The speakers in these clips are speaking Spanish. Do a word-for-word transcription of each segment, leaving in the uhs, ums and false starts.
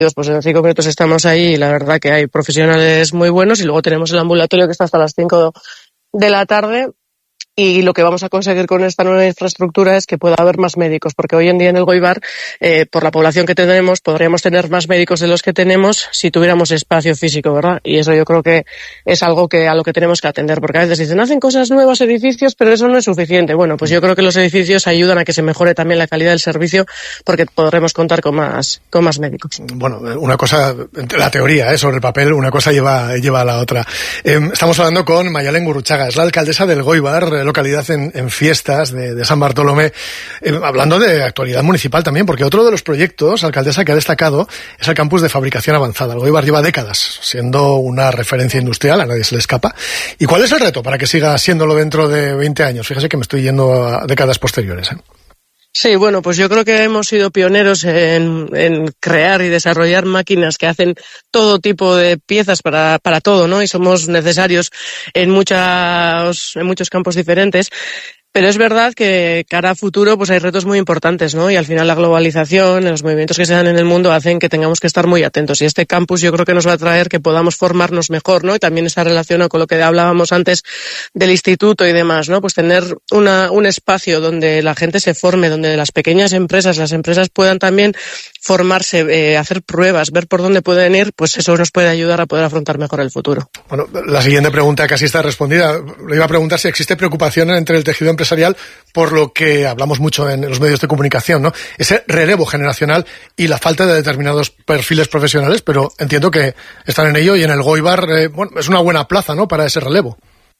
pues en cinco minutos estamos ahí y la verdad que hay profesionales muy buenos y luego tenemos el ambulatorio que está hasta las cinco de la tarde. Y lo que vamos a conseguir con esta nueva infraestructura es que pueda haber más médicos, porque hoy en día en el Goibar, eh, por la población que tenemos, podríamos tener más médicos de los que tenemos si tuviéramos espacio físico, ¿verdad? Y eso yo creo que es algo que a lo que tenemos que atender, porque a veces dicen, hacen cosas nuevas, edificios, pero eso no es suficiente. Bueno, pues yo creo que los edificios ayudan a que se mejore también la calidad del servicio, porque podremos contar con más, con más médicos. Bueno, una cosa, la teoría, ¿eh? Sobre el papel, una cosa lleva, lleva a la otra. Eh, estamos hablando con Mayalen Gurruchaga, es la alcaldesa del Goibar, localidad en, en fiestas de, de San Bartolomé, eh, hablando de actualidad municipal también, porque otro de los proyectos, alcaldesa, que ha destacado es el campus de fabricación avanzada. El Goibar lleva décadas siendo una referencia industrial, a nadie se le escapa. ¿Y cuál es el reto para que siga siéndolo dentro de veinte años? Fíjese que me estoy yendo a décadas posteriores, ¿eh? Sí, bueno, pues yo creo que hemos sido pioneros en, en crear y desarrollar máquinas que hacen todo tipo de piezas para, para todo, ¿no? Y somos necesarios en muchas, en muchos campos diferentes. Pero es verdad que cara a futuro pues hay retos muy importantes, ¿no? Y al final la globalización, los movimientos que se dan en el mundo hacen que tengamos que estar muy atentos. Y este campus yo creo que nos va a traer que podamos formarnos mejor, ¿no? Y también está relacionado con lo que hablábamos antes del instituto y demás, ¿no? Pues tener una, un espacio donde la gente se forme, donde las pequeñas empresas, las empresas puedan también formarse, eh, hacer pruebas, ver por dónde pueden ir, pues eso nos puede ayudar a poder afrontar mejor el futuro. Bueno, la siguiente pregunta casi está respondida. Le iba a preguntar si existe preocupación entre el tejido empresarial por lo que hablamos mucho en los medios de comunicación, ¿no? Ese relevo generacional y la falta de determinados perfiles profesionales, pero entiendo que están en ello y en el Goibar, eh, bueno, es una buena plaza, ¿no?, para ese relevo.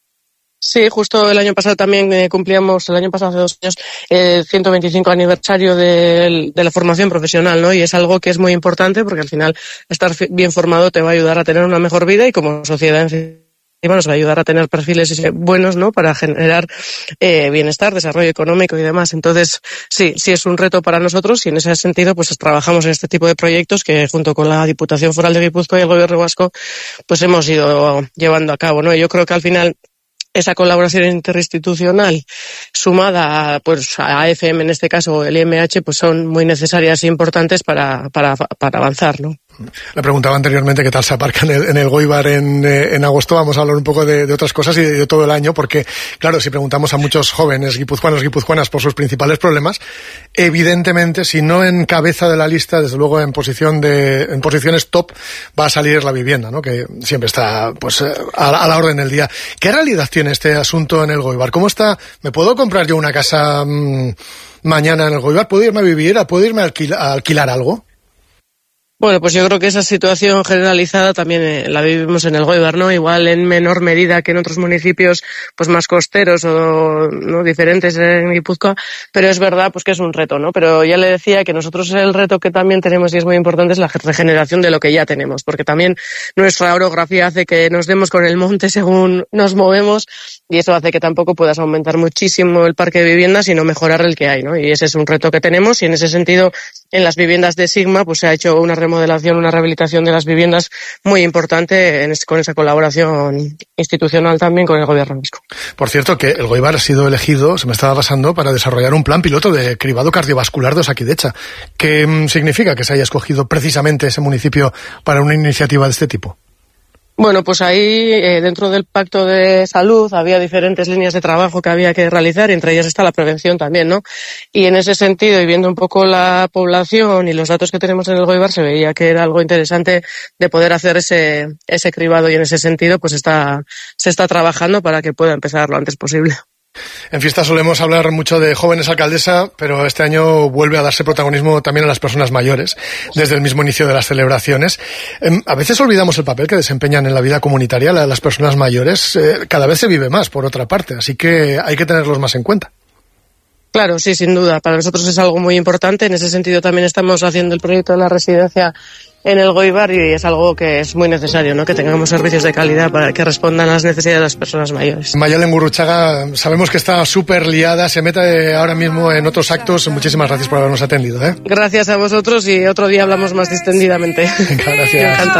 Sí, justo el año pasado también eh, cumplíamos, el año pasado hace dos años, el ciento veinticinco aniversario de, de la formación profesional, ¿no? Y es algo que es muy importante porque al final estar bien formado te va a ayudar a tener una mejor vida y como sociedad en nos va a ayudar a tener perfiles buenos, ¿no?, para generar eh, bienestar, desarrollo económico y demás. Entonces, sí, sí es un reto para nosotros y en ese sentido pues trabajamos en este tipo de proyectos que junto con la Diputación Foral de Guipúzcoa y el Gobierno vasco pues hemos ido llevando a cabo, ¿no? Y yo creo que al final esa colaboración interinstitucional sumada pues a A F M en este caso el I M H pues son muy necesarias e importantes para para para avanzar, ¿no? Le preguntaba anteriormente qué tal se aparca en el, en el Goibar en, en agosto. Vamos a hablar un poco de, de otras cosas y de, de todo el año, porque, claro, si preguntamos a muchos jóvenes guipuzcoanos, guipuzcoanas por sus principales problemas, evidentemente, si no en cabeza de la lista, desde luego en posición de, en posiciones top, va a salir la vivienda, ¿no?, que siempre está, pues, a, a la orden del día. ¿Qué realidad tiene este asunto en el Goibar? ¿Cómo está? ¿Me puedo comprar yo una casa mmm, mañana en el Goibar? ¿Puedo irme a vivir? ¿Puedo irme a, alquil- a alquilar algo? Bueno, pues yo creo que esa situación generalizada también eh, la vivimos en el Goibar, ¿no? Igual en menor medida que en otros municipios pues más costeros o no diferentes en Guipúzcoa, pero es verdad pues que es un reto, ¿no? Pero ya le decía que nosotros el reto que también tenemos y es muy importante es la regeneración de lo que ya tenemos, porque también nuestra orografía hace que nos demos con el monte según nos movemos y eso hace que tampoco puedas aumentar muchísimo el parque de viviendas, sino mejorar el que hay, ¿no? Y ese es un reto que tenemos y en ese sentido en las viviendas de Sigma pues se ha hecho una remodelación, una rehabilitación de las viviendas muy importante en, con esa colaboración institucional también con el Gobierno vasco. Por cierto, que el Goibar ha sido elegido, se me estaba pasando, para desarrollar un plan piloto de cribado cardiovascular de Osakidecha. ¿Qué significa que se haya escogido precisamente ese municipio para una iniciativa de este tipo? Bueno, pues ahí eh, dentro del Pacto de Salud había diferentes líneas de trabajo que había que realizar y entre ellas está la prevención también, ¿no? Y en ese sentido, y viendo un poco la población y los datos que tenemos en el Goibar, se veía que era algo interesante de poder hacer ese ese cribado y en ese sentido pues está se está trabajando para que pueda empezar lo antes posible. En fiesta solemos hablar mucho de jóvenes, alcaldesa, pero este año vuelve a darse protagonismo también a las personas mayores, desde el mismo inicio de las celebraciones. A veces olvidamos el papel que desempeñan en la vida comunitaria las personas mayores. Cada vez se vive más, por otra parte, así que hay que tenerlos más en cuenta. Claro, sí, sin duda. Para nosotros es algo muy importante. En ese sentido también estamos haciendo el proyecto de la residencia en el Goibar y es algo que es muy necesario, ¿no?, que tengamos servicios de calidad para que respondan a las necesidades de las personas mayores. Mayalen Gurruchaga, sabemos que está súper liada, se mete ahora mismo en otros actos. Muchísimas gracias por habernos atendido, ¿eh? Gracias a vosotros y otro día hablamos más distendidamente. Gracias. Encantado.